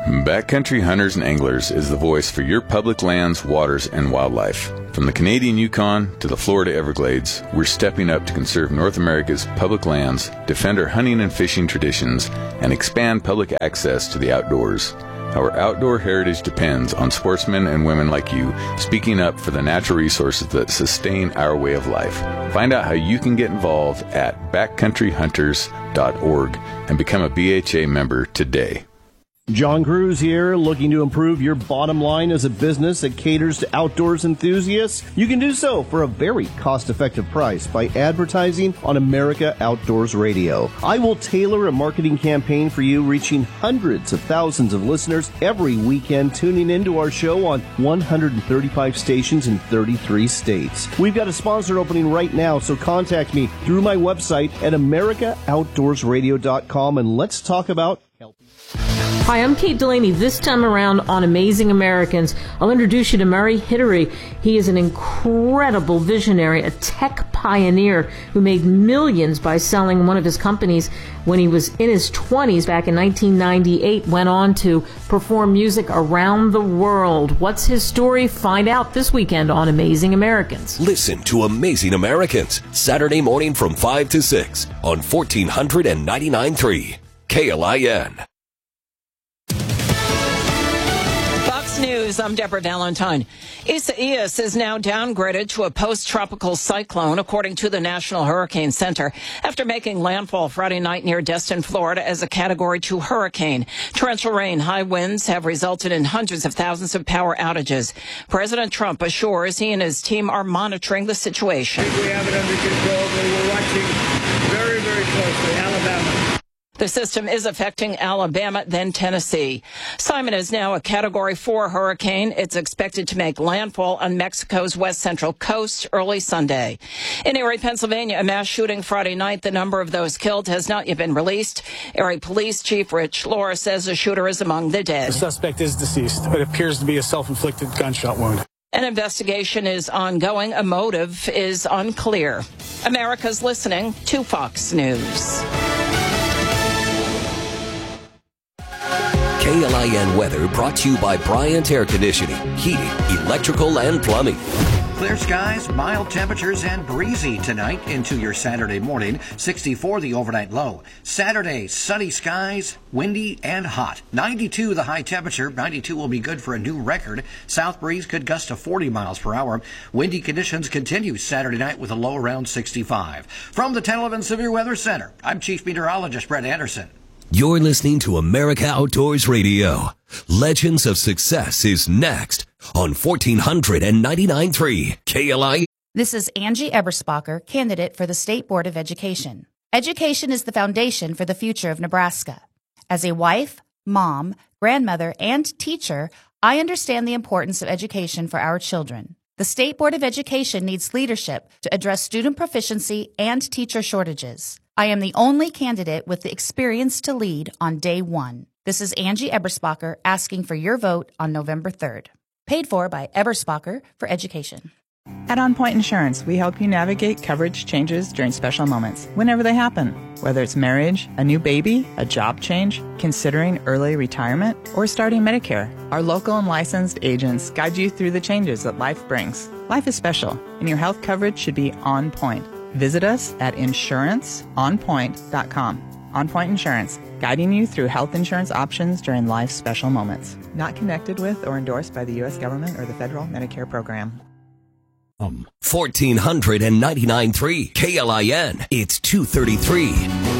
Backcountry Hunters and Anglers is the voice for your public lands, waters, and wildlife. From the Canadian Yukon to the Florida Everglades, we're stepping up to conserve North America's public lands, defend our hunting and fishing traditions, and expand public access to the outdoors. Our outdoor heritage depends on sportsmen and women like you speaking up for the natural resources that sustain our way of life. Find out how you can get involved at backcountryhunters.org and become a BHA member today. John Cruz here, looking to improve your bottom line as a business that caters to outdoors enthusiasts? You can do so for a very cost-effective price by advertising on America Outdoors Radio. I will tailor a marketing campaign for you, reaching hundreds of thousands of listeners every weekend tuning into our show on 135 stations in 33 states. We've got a sponsor opening right now, so contact me through my website at AmericaOutdoorsRadio.com and let's talk about helping. Hi, I'm Kate Delaney. This time around on Amazing Americans, I'll introduce you to Murray Hittery. He is an incredible visionary, a tech pioneer who made millions by selling one of his companies when he was in his 20s back in 1998, went on to perform music around the world. What's his story? Find out this weekend on Amazing Americans. Listen to Amazing Americans, Saturday morning from 5 to 6 on 1499.3 KLIN. News. I'm Deborah Valentine. Isaias is now downgraded to a post-tropical cyclone, according to the National Hurricane Center, after making landfall Friday night near Destin, Florida, as a Category 2 hurricane. Torrential rain, high winds have resulted in hundreds of thousands of power outages. President Trump assures he and his team are monitoring the situation. I think we have it under control, but we're watching very, very closely. Alabama. The system is affecting Alabama, then Tennessee. Simon is now a Category 4 hurricane. It's expected to make landfall on Mexico's west central coast early Sunday. In Erie, Pennsylvania, a mass shooting Friday night. The number of those killed has not yet been released. Erie Police Chief Rich Lohr says the shooter is among the dead. The suspect is deceased. It appears to be a self-inflicted gunshot wound. An investigation is ongoing. A motive is unclear. America's listening to Fox News. KLIN weather brought to you by Bryant Air Conditioning, Heating, Electrical, and Plumbing. Clear skies, mild temperatures, and breezy tonight into your Saturday morning. 64 the overnight low. Saturday, sunny skies, windy and hot. 92 the high temperature. 92 will be good for a new record. South breeze could gust to 40 miles per hour. Windy conditions continue Saturday night with a low around 65. From the 1011 Severe Weather Center, I'm Chief Meteorologist Brett Anderson. You're listening to America Outdoors Radio. Legends of Success is next on 1499.3 KLI. This is Angie Eberspacher, candidate for the State Board of Education. Education is the foundation for the future of Nebraska. As a wife, mom, grandmother, and teacher, I understand the importance of education for our children. The State Board of Education needs leadership to address student proficiency and teacher shortages. I am the only candidate with the experience to lead on day one. This is Angie Eberspacher asking for your vote on November 3rd. Paid for by Eberspacher for Education. At On Point Insurance, we help you navigate coverage changes during special moments, whenever they happen. Whether it's marriage, a new baby, a job change, considering early retirement, or starting Medicare, our local and licensed agents guide you through the changes that life brings. Life is special, and your health coverage should be on point. Visit us at insuranceonpoint.com. On Point Insurance, guiding you through health insurance options during life's special moments. Not connected with or endorsed by the U.S. government or the federal Medicare program. 1499.3 KLIN. It's 2:33.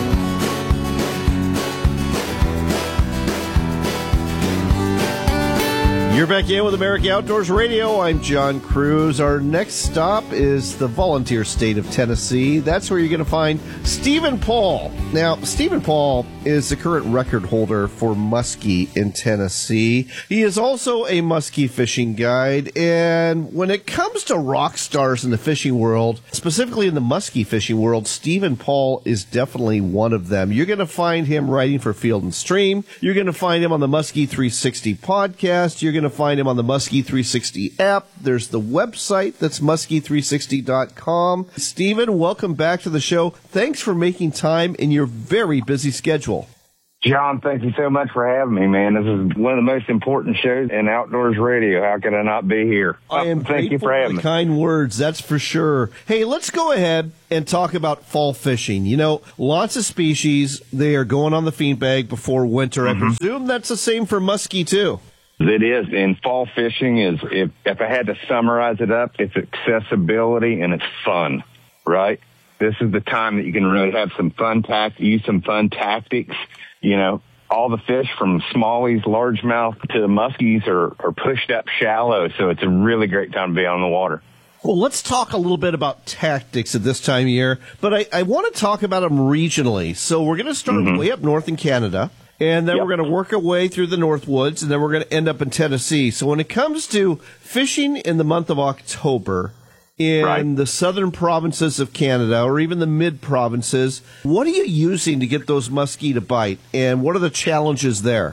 You're back in with America Outdoors Radio. I'm John Cruz. Our next stop is the volunteer state of Tennessee. That's where you're going to find Stephen Paul. Now, Stephen Paul is the current record holder for muskie in Tennessee. He is also a muskie fishing guide. And when it comes to rock stars in the fishing world, specifically in the muskie fishing world, Stephen Paul is definitely one of them. You're going to find him writing for Field and Stream. You're going to find him on the Muskie 360 podcast. You're going to find him on the Muskie 360 app. There's the website that's muskie360.com. Stephen, welcome back to the show. Thanks for making time in your very busy schedule. John, thank you so much for having me, man. This is one of the most important shows in outdoors radio. How could I not be here? I am Thank you for having me. Kind words, that's for sure. Hey, let's go ahead and talk about fall fishing. You know, lots of species, they are going on the feed bag before winter. I presume that's the same for muskie, too. It is. And fall fishing is, if I had to summarize it up, it's accessibility and it's fun, right? This is the time that you can really have some fun use some fun tactics. You know, all the fish from smallies, largemouth to the muskies are pushed up shallow, so it's a really great time to be on the water. Well, let's talk a little bit about tactics at this time of year, but I want to talk about them regionally. So we're going to start way up north in Canada, and then we're going to work our way through the North Woods, and then we're going to end up in Tennessee. So when it comes to fishing in the month of October, in the southern provinces of Canada, or even the mid-provinces, what are you using to get those muskie to bite, and what are the challenges there?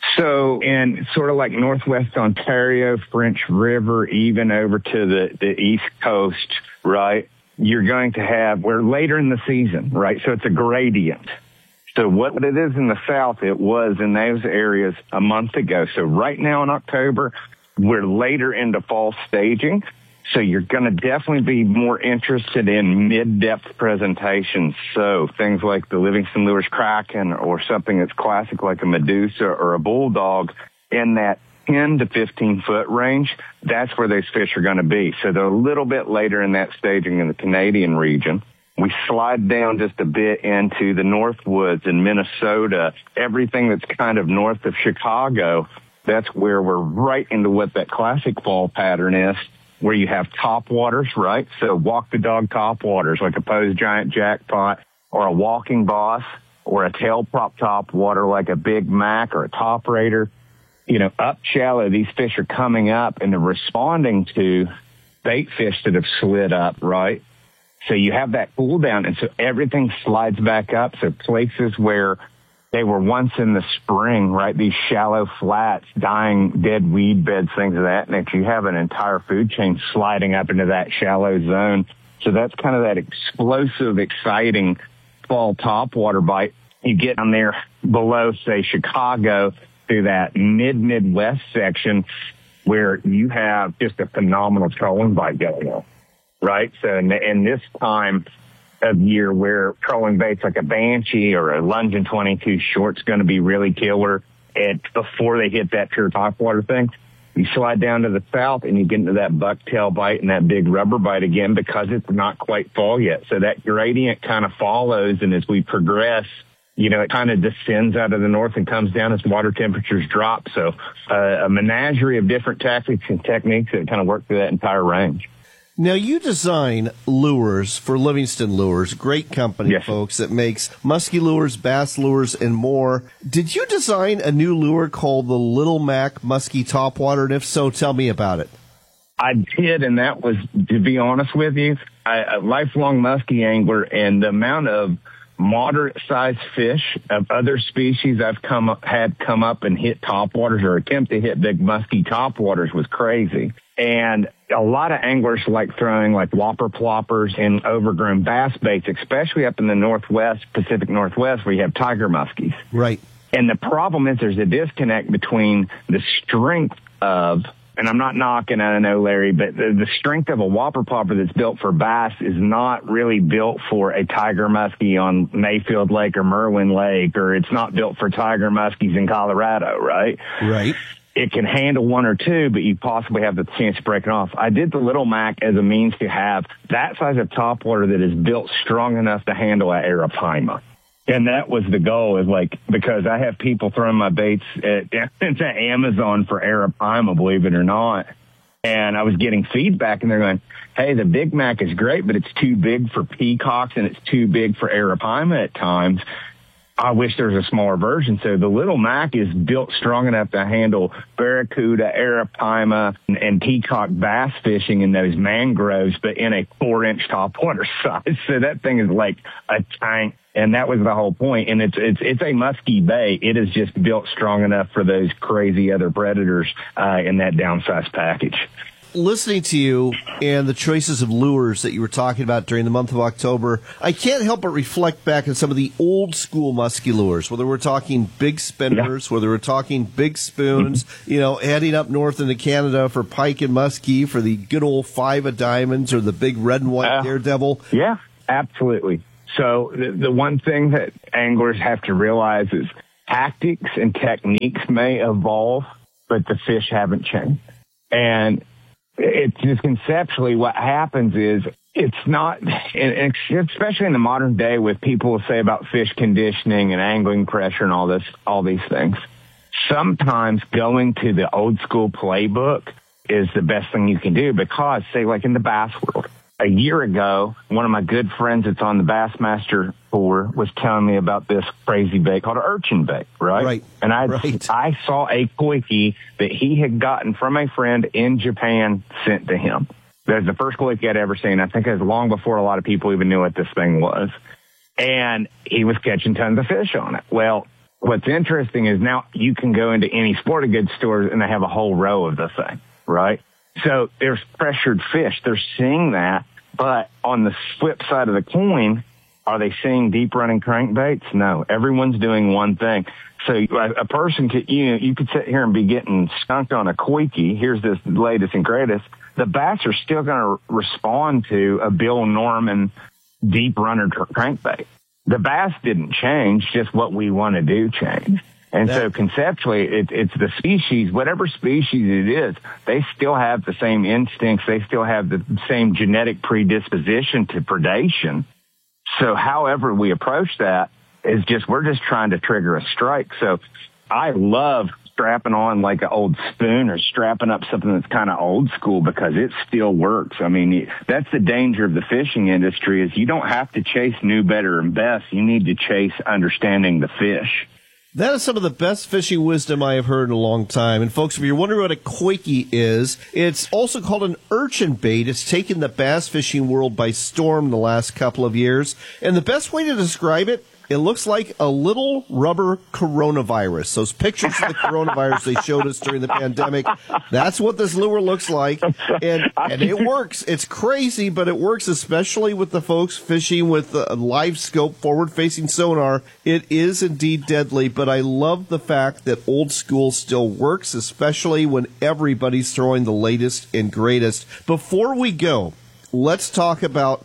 So in sort of like northwest Ontario, French River, even over to the East Coast, right, you're going to have, we're later in the season, right, so it's a gradient. So what it is in the south, it was in those areas a month ago. So right now in October, we're later into fall staging. So you're going to definitely be more interested in mid-depth presentations. So things like the Livingston Lures Kraken or something that's classic like a Medusa or a Bulldog in that 10 to 15 foot range, that's where those fish are going to be. So they're a little bit later in that staging in the Canadian region. We slide down just a bit into the North Woods in Minnesota, everything that's kind of north of Chicago. That's where we're right into what that classic fall pattern is, where you have topwaters, right? So walk the dog topwaters, like a Poe's Giant Jackpot or a Walking Boss or a tail prop topwater like a Big Mac or a Top Raider. You know, up shallow, these fish are coming up and they're responding to bait fish that have slid up, right? So you have that cool down, and so everything slides back up. So places where they were once in the spring, right, these shallow flats, dying dead weed beds, things of that nature, you have an entire food chain sliding up into that shallow zone. So that's kind of that explosive, exciting fall topwater bite. You get down there below, say, Chicago, through that Midwest section where you have just a phenomenal trolling bite going on, right? So in this time of year where trolling baits like a Banshee or a Lungin 22 short's going to be really killer, and before they hit that pure topwater thing, you slide down to the south and you get into that bucktail bite and that big rubber bite again because it's not quite fall yet. So that gradient kind of follows, and as we progress, you know, it kind of descends out of the north and comes down as water temperatures drop. So a menagerie of different tactics and techniques that kind of work through that entire range. Now, you design lures for Livingston Lures, great company, folks, that makes musky lures, bass lures, and more. Did you design a new lure called the Little Mac Muskie Topwater? And if so, tell me about it. I did, and that was, to be honest with you, a lifelong muskie angler, and the amount of moderate-sized fish of other species I've had come up and hit topwaters or attempt to hit big musky topwaters was crazy. And a lot of anglers like throwing like whopper ploppers and overgrown bass baits, especially up in the Northwest, Pacific Northwest, where you have tiger muskies. Right. And the problem is there's a disconnect between the strength of, and I'm not knocking, I don't know, Larry, but the strength of a whopper plopper that's built for bass is not really built for a tiger muskie on Mayfield Lake or Merwin Lake, or it's not built for tiger muskies in Colorado, right? Right. It can handle one or two, but you possibly have the chance to break it off. I did the Little Mac as a means to have that size of topwater that is built strong enough to handle an Arapaima. And that was the goal, is like, because I have people throwing my baits at Amazon for Arapaima, believe it or not. And I was getting feedback, and they're going, hey, the Big Mac is great, but it's too big for peacocks and it's too big for Arapaima at times. I wish there was a smaller version. So the Little Mac is built strong enough to handle barracuda, Arapaima, and peacock bass fishing in those mangroves, but in a 4-inch topwater size. So that thing is like a tank. And that was the whole point. And it's a musky bait. It is just built strong enough for those crazy other predators in that downsized package. listening to you and the choices of lures that you were talking about during the month of October, I can't help but reflect back on some of the old school musky lures, whether we're talking big spinners, whether we're talking big spoons, heading up north into Canada for pike and muskie, for the good old 5 of diamonds or the big red and white daredevil. Yeah, absolutely. So the one thing that anglers have to realize is tactics and techniques may evolve, but the fish haven't changed. And it's just conceptually what happens is it's not, especially in the modern day with people say about fish conditioning and angling pressure and all these things. Sometimes going to the old school playbook is the best thing you can do because, say, like in the bass world, a year ago, one of my good friends that's on the Bassmaster Tour was telling me about this crazy bait called an urchin bait, right? And I saw a koiki that he had gotten from a friend in Japan sent to him. That was the first koiki I'd ever seen. I think it was long before a lot of people even knew what this thing was. And he was catching tons of fish on it. Well, what's interesting is now you can go into any sporting goods stores and they have a whole row of the thing, right? So there's pressured fish. They're seeing that. But on the flip side of the coin, are they seeing deep running crankbaits? No. Everyone's doing one thing. So a person could, you could sit here and be getting skunked on a koiki. Here's this latest and greatest. The bass are still going to respond to a Bill Norman deep runner crankbait. The bass didn't change, just what we want to do changed. And so conceptually, it's the species, whatever species it is, they still have the same instincts. They still have the same genetic predisposition to predation. So however we approach that is we're just trying to trigger a strike. So I love strapping on like an old spoon or strapping up something that's kind of old school because it still works. I mean, that's the danger of the fishing industry is you don't have to chase new, better, and best. You need to chase understanding the fish. That is some of the best fishing wisdom I have heard in a long time. And folks, if you're wondering what a koiki is, it's also called an urchin bait. It's taken the bass fishing world by storm the last couple of years. And the best way to describe it, it looks like a little rubber coronavirus. Those pictures of the coronavirus they showed us during the pandemic, that's what this lure looks like. And it works. It's crazy, but it works, especially with the folks fishing with a live scope, forward-facing sonar. It is indeed deadly, but I love the fact that old school still works, especially when everybody's throwing the latest and greatest. Before we go, let's talk about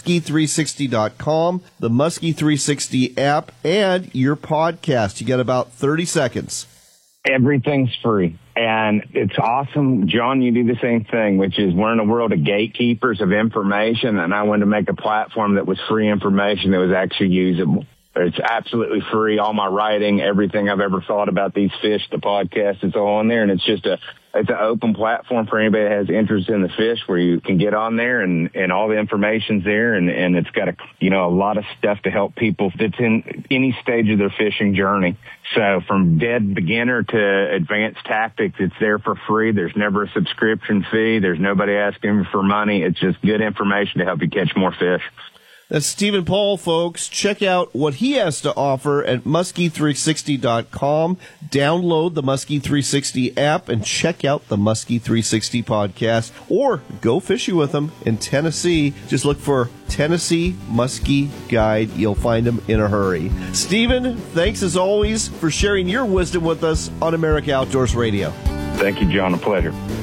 Muskie360.com, the Muskie360 app, and your podcast. You got about 30 seconds. Everything's free. And it's awesome. John, you do the same thing, which is we're in a world of gatekeepers of information, and I wanted to make a platform that was free information that was actually usable. It's absolutely free. All my writing, everything I've ever thought about these fish, the podcast, it's all on there. And it's just it's an open platform for anybody that has interest in the fish where you can get on there and all the information's there. And it's got a lot of stuff to help people that's in any stage of their fishing journey. So from dead beginner to advanced tactics, it's there for free. There's never a subscription fee. There's nobody asking for money. It's just good information to help you catch more fish. That's Stephen Paul, folks. Check out what he has to offer at Muskie360.com. Download the Muskie360 app and check out the Muskie360 podcast. Or go fishing with him in Tennessee. Just look for Tennessee Muskie Guide. You'll find him in a hurry. Stephen, thanks as always for sharing your wisdom with us on America Outdoors Radio. Thank you, John. A pleasure.